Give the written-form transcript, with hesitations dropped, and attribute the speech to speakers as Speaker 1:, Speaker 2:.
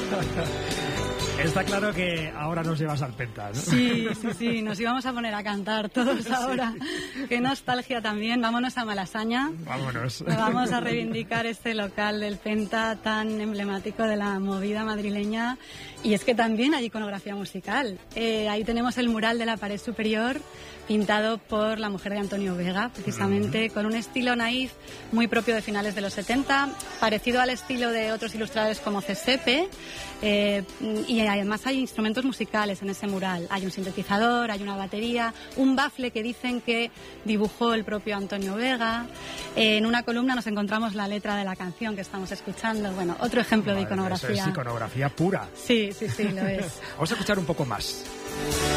Speaker 1: Está claro que ahora nos llevas al Penta, ¿no?
Speaker 2: Sí, nos íbamos a poner a cantar todos ahora. Qué nostalgia también. Vámonos a Malasaña.
Speaker 1: Vámonos.
Speaker 2: Vamos a reivindicar este local del Penta tan emblemático de la movida madrileña. Y es que también hay iconografía musical. Ahí tenemos el mural de la pared superior, pintado por la mujer de Antonio Vega, precisamente, con un estilo naif muy propio de finales de los 70, parecido al estilo de otros ilustradores como Cesepe, y además hay instrumentos musicales en ese mural. Hay un sintetizador, hay una batería, un bafle que dicen que dibujó el propio Antonio Vega. En una columna nos encontramos la letra de la canción que estamos escuchando. Bueno, otro ejemplo de iconografía.
Speaker 1: Eso es iconografía pura.
Speaker 2: Sí, lo es.
Speaker 1: Vamos a escuchar un poco más.